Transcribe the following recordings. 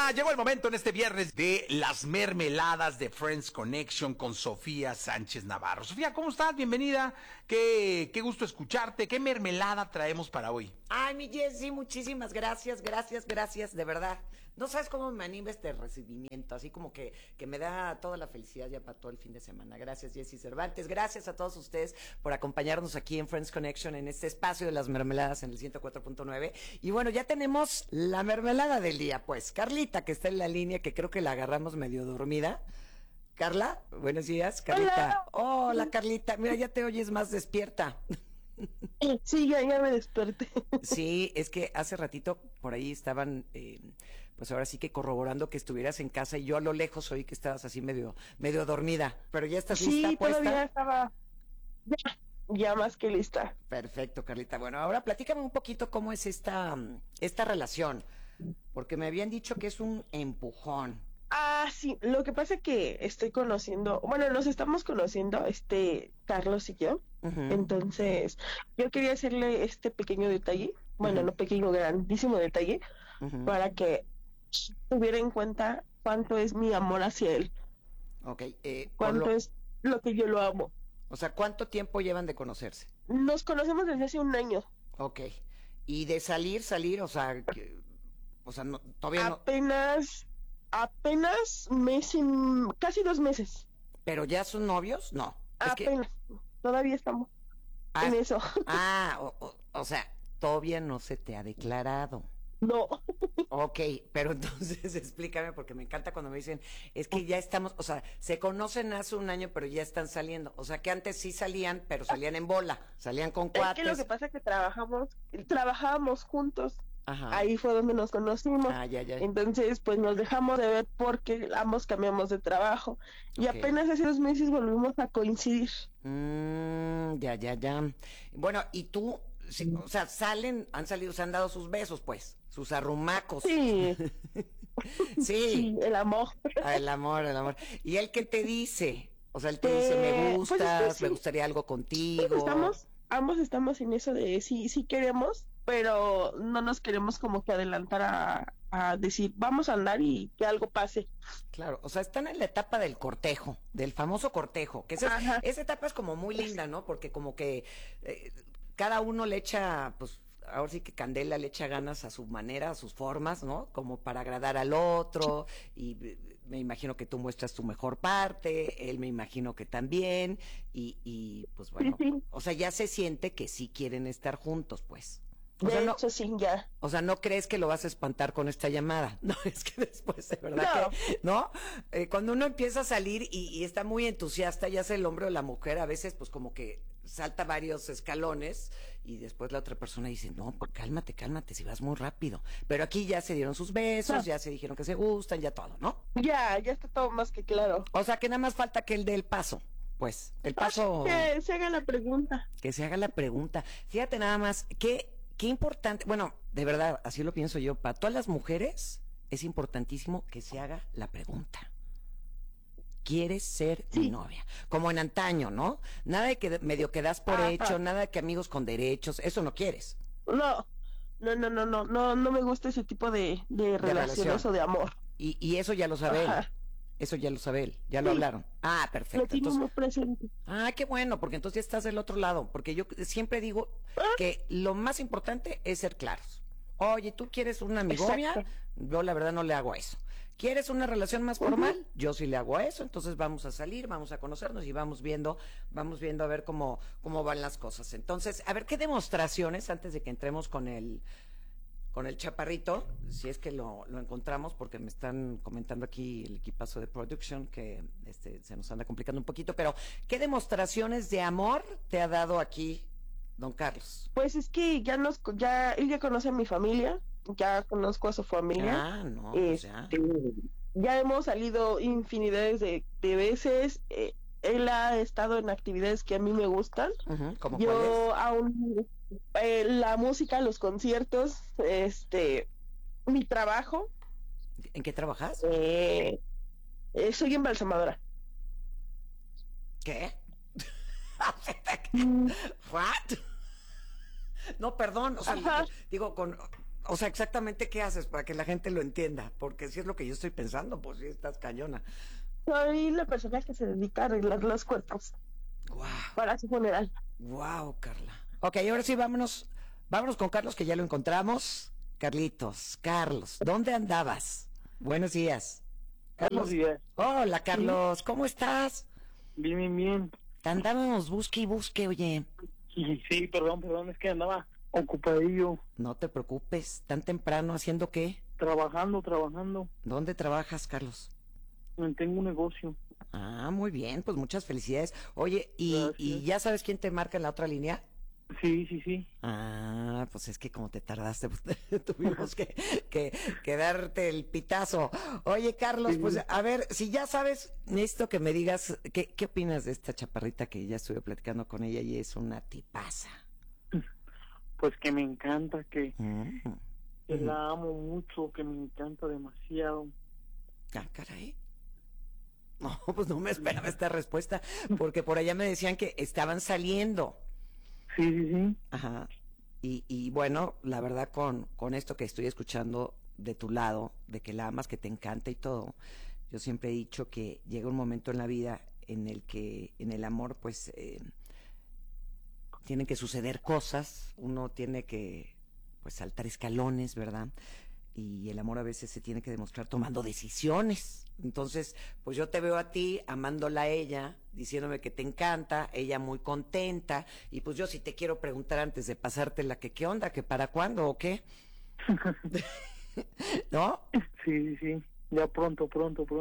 Llegó el momento en este viernes de las mermeladas de Friends Connection con Sofía Sánchez Navarro. Sofía, ¿cómo estás? Bienvenida. Qué gusto escucharte. ¿Qué mermelada traemos para hoy? Ay, mi Jessy, muchísimas gracias, de verdad. No sabes cómo me anima este recibimiento, así como que me da toda la felicidad ya para todo el fin de semana. Gracias, Jessy Cervantes. Gracias a todos ustedes por acompañarnos aquí en Friends Connection, en este espacio de las mermeladas en el 104.9. Y bueno, ya tenemos la mermelada del día, pues. Carlita, que está en la línea, que creo que la agarramos medio dormida. Carla, buenos días, Carlita. Hola, Carlita. Mira, ya te oyes más despierta. Sí, ya me desperté. Sí, es que hace ratito por ahí estaban, pues ahora sí que corroborando que estuvieras en casa y yo a lo lejos oí que estabas así medio dormida, pero ya estás lista, Sí, puesta. todavía estaba ya más que lista. Perfecto, Carlita. Bueno, ahora platícame un poquito cómo es esta relación, porque me habían dicho que es un empujón. Sí, lo que pasa es que estoy conociendo, bueno, nos estamos conociendo, Carlos y yo. Uh-huh. Entonces, yo quería hacerle este pequeño detalle, bueno, Uh-huh. no pequeño, grandísimo detalle, Uh-huh. para que tuviera en cuenta cuánto es mi amor hacia él, Ok, cuánto es lo que yo lo amo. o sea, ¿cuánto tiempo llevan de conocerse? Nos conocemos desde hace un año. Ok, y de salir, o sea, no, todavía no. Apenas casi 2 meses. ¿Pero ya son novios? No. Apenas. Todavía estamos en eso. O sea, todavía no se te ha declarado. No. Ok, pero entonces explícame, porque me encanta cuando me dicen, es que ya estamos, o sea, se conocen hace un año, pero ya están saliendo. O sea, que antes sí salían, pero salían en bola, salían con cuates. Es que lo que pasa es que trabajábamos juntos. Ajá. Ahí fue donde nos conocimos. Ya. Entonces, pues nos dejamos de ver porque ambos cambiamos de trabajo. Y apenas hace 2 meses volvimos a coincidir. Ya. Bueno, y tú, sí, o sea, han salido, se han dado sus besos, pues, sus arrumacos. Sí. Sí. Sí, el amor. El amor. ¿Y él qué te dice? O sea, él te dice, me gustas, pues es que sí. Me gustaría algo contigo. Ambos estamos en eso de sí queremos, pero no nos queremos como que adelantar a decir, vamos a andar y que algo pase. Claro, o sea, están en la etapa del cortejo, del famoso cortejo, que esa etapa es como muy linda, ¿no? Porque como que cada uno le echa, pues, ahora sí que Candela le echa ganas a su manera, a sus formas, ¿no? Como para agradar al otro, y me imagino que tú muestras tu mejor parte, él me imagino que también, y pues bueno, Sí. O sea, ya se siente que sí quieren estar juntos, pues. De hecho, sí, ya. O sea, no crees que lo vas a espantar con esta llamada. No, es que después, de verdad que, ¿no? Cuando uno empieza a salir y está muy entusiasta, ya sea el hombre o la mujer, a veces pues como que salta varios escalones y después la otra persona dice, no, pues cálmate, si vas muy rápido. Pero aquí ya se dieron sus besos, ya se dijeron que se gustan, ya todo, ¿no? Ya está todo más que claro. O sea, que nada más falta que él dé el paso. Pues, el paso... Que se haga la pregunta. Que se haga la pregunta. Fíjate nada más, Qué importante, bueno, de verdad, así lo pienso yo, para todas las mujeres es importantísimo que se haga la pregunta. ¿Quieres ser mi novia? Como en antaño, ¿no? Nada de que medio quedas por hecho, nada de que amigos con derechos, eso no quieres. No me gusta ese tipo de relaciones o de amor. Y eso ya lo sabe él. Eso ya lo sabe él, ya lo hablaron. Perfecto. Lo tenemos presente. Qué bueno, porque entonces ya estás del otro lado, porque yo siempre digo que lo más importante es ser claros. Oye, ¿tú quieres una amigovia? Exacto. Yo la verdad no le hago a eso. ¿Quieres una relación más formal? Yo sí le hago a eso, entonces vamos a salir, vamos a conocernos y vamos viendo a ver cómo van las cosas. Entonces, a ver, ¿qué demostraciones antes de que entremos con el chaparrito, si es que lo encontramos, porque me están comentando aquí el equipazo de production que se nos anda complicando un poquito, pero ¿qué demostraciones de amor te ha dado aquí don Carlos? Pues es que él ya conoce a mi familia, ya conozco a su familia. Pues ya. Ya hemos salido infinidades de veces. Él ha estado en actividades que a mí me gustan. ¿Cómo yo aún la música, los conciertos, mi trabajo. ¿En qué trabajas? Soy embalsamadora. ¿Qué? ¿What? No, perdón, o sea, digo, O sea, exactamente qué haces para que la gente lo entienda, porque si es lo que yo estoy pensando, pues sí estás cañona. Soy la persona que se dedica a arreglar los cuerpos Wow, para su funeral. wow, Carla. Ok, ahora sí vámonos con Carlos, que ya lo encontramos. Carlos, ¿dónde andabas? Buenos días. Buenos días. Hola, Carlos, ¿cómo estás? Bien, bien, bien. Te andábamos busque y busque, oye. Sí, perdón, es que andaba ocupadillo, No te preocupes, tan temprano, ¿haciendo qué? trabajando. ¿Dónde trabajas, Carlos? Tengo un negocio. Ah, muy bien, pues muchas felicidades. Oye, ¿y Gracias. ya sabes quién te marca en la otra línea? Sí. Ah, pues es que como te tardaste, pues, tuvimos que darte el pitazo. Oye, Carlos, Sí. pues a ver, si ya sabes, necesito que me digas, ¿qué opinas de esta chaparrita que ya estuve platicando con ella y es una tipaza? Pues que me encanta, que Mm. la amo mucho, que me encanta demasiado. Ah, caray. No, pues no me esperaba esta respuesta, porque por allá me decían que estaban saliendo. Sí. Ajá. Y bueno, la verdad con esto que estoy escuchando de tu lado, de que la amas, que te encanta y todo, yo siempre he dicho que llega un momento en la vida en el que en el amor pues tienen que suceder cosas, uno tiene que pues saltar escalones, ¿verdad? Y el amor a veces se tiene que demostrar tomando decisiones. Entonces, pues yo te veo a ti amándola a ella, diciéndome que te encanta, ella muy contenta, y pues yo sí te quiero preguntar antes de pasártela que qué onda, que para cuándo o qué, ¿no? Sí. Ya pronto.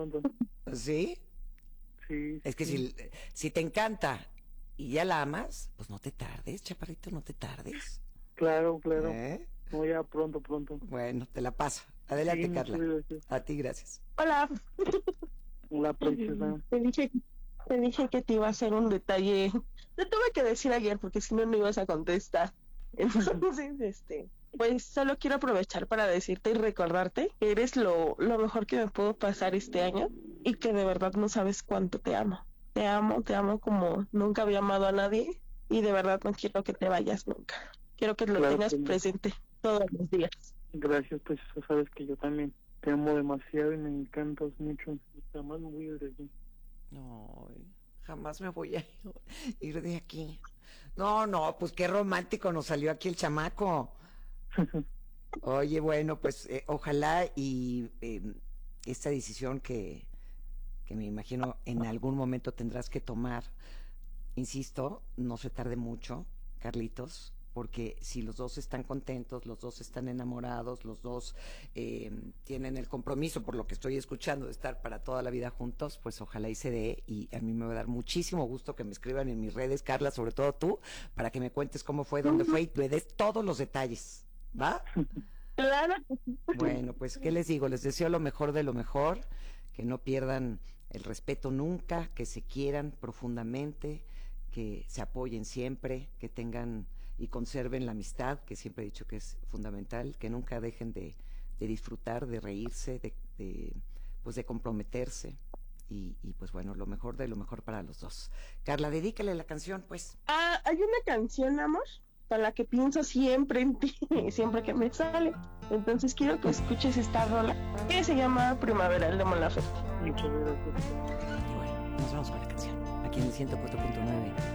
¿Sí? Sí. Es que si te encanta y ya la amas, pues no te tardes, chaparrito, no te tardes. Claro. ¿Eh? No, ya pronto. Bueno, te la paso. Adelante, Sí, Carla. muchas gracias. A ti, gracias. Hola. La preciosa. Te dije que te iba a hacer un detalle. Te tuve que decir ayer porque si no, no ibas a contestar. Entonces, pues solo quiero aprovechar para decirte y recordarte que eres lo mejor que me pudo pasar este año y que de verdad no sabes cuánto te amo. Te amo como nunca había amado a nadie y de verdad no quiero que te vayas nunca. Quiero que lo Claro tengas que no. presente todos los días. Gracias, pues sabes que yo también te amo demasiado y me encantas mucho. Jamás me voy a ir de aquí. No, jamás me voy a ir de aquí. No, pues qué romántico nos salió aquí el chamaco. Oye, bueno, pues ojalá y esta decisión que me imagino en algún momento tendrás que tomar, insisto, no se tarde mucho, Carlitos, porque si los dos están contentos, los dos están enamorados, los dos tienen el compromiso, por lo que estoy escuchando, de estar para toda la vida juntos, pues ojalá y se dé, y a mí me va a dar muchísimo gusto que me escriban en mis redes, Carla, sobre todo tú, para que me cuentes cómo fue, dónde fue y me des todos los detalles, ¿va? Claro. Bueno, pues, ¿qué les digo? Les deseo lo mejor de lo mejor, que no pierdan el respeto nunca, que se quieran profundamente, que se apoyen siempre, que tengan y conserven la amistad, que siempre he dicho que es fundamental, que nunca dejen de disfrutar, de reírse, pues de comprometerse. Y pues bueno, lo mejor de lo mejor para los dos. Carla, dedícale la canción, pues. Ah, hay una canción, amor, con la que pienso siempre en ti, siempre que me sale. Entonces quiero que escuches esta rola, que se llama Primaveral de Mon Laferte. Muchas gracias. Y bueno, nos vamos con la canción. Aquí en el 104.9